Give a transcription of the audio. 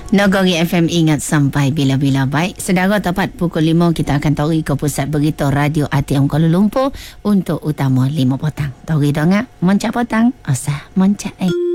Nagori FM ingat sampai bila-bila baik. Sedara tepat pukul 5 kita akan tori ke pusat berita Radio ATM Kuala Lumpur untuk utama 5 petang. Tori dongak, mencap petang, osah mencap